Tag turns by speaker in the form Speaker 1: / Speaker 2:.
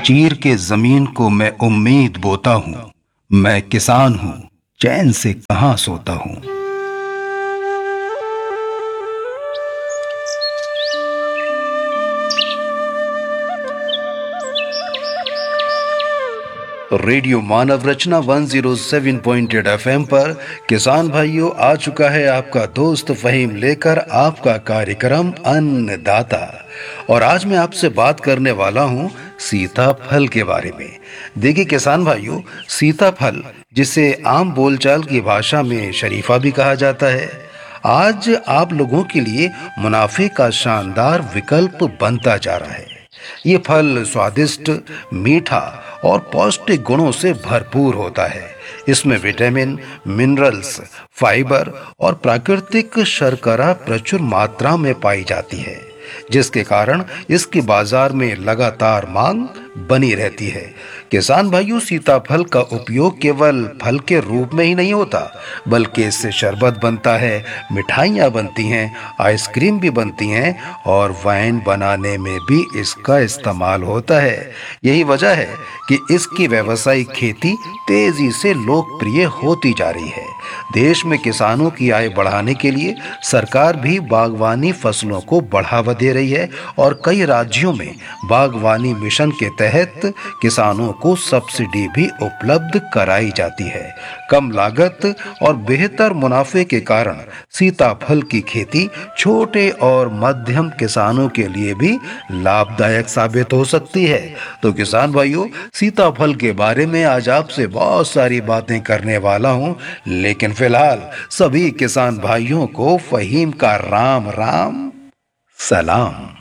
Speaker 1: चीर के जमीन को मैं उम्मीद बोता हूँ। मैं किसान हूँ, चैन से कहाँ सोता हूँ। रेडियो मानव रचना 107.8 एफएम पर किसान भाइयों, आ चुका है आपका दोस्त फहीम लेकर आपका कार्यक्रम अन्नदाता। और आज मैं आपसे बात करने वाला हूं सीताफल के बारे में। देखिए किसान भाइयों, सीताफल जिसे आम बोलचाल की भाषा में शरीफा भी कहा जाता है, आज आप लोगों के लिए मुनाफे का शानदार विकल्प बनता जा रहा है। ये फल स्वादिष्ट, मीठा और पौष्टिक गुणों से भरपूर होता है। इसमें विटामिन, मिनरल्स, फाइबर और प्राकृतिक शर्करा प्रचुर मात्रा में पाई जाती है, जिसके कारण इसकी बाजार में लगातार मांग बनी रहती है। किसान भाइयों, सीताफल का उपयोग केवल फल के रूप में ही नहीं होता, बल्कि इससे शरबत बनता है, मिठाइयाँ बनती हैं, आइसक्रीम भी बनती हैं और वाइन बनाने में भी इसका इस्तेमाल होता है। यही वजह है कि इसकी व्यावसायिक खेती तेजी से लोकप्रिय होती जा रही है। देश में किसानों की आय बढ़ाने के लिए सरकार भी बागवानी फसलों को बढ़ावा दे रही है और कई राज्यों में बागवानी मिशन के तहत किसानों को सब्सिडी भी उपलब्ध कराई जाती है। कम लागत और बेहतर मुनाफे के कारण सीताफल की खेती छोटे और मध्यम किसानों के लिए भी लाभदायक साबित हो सकती है। तो किसान भाइयों, सीताफल के बारे में आज आपसे बहुत सारी बातें करने वाला हूं, लेकिन फिलहाल सभी किसान भाइयों को फहीम का राम राम सलाम।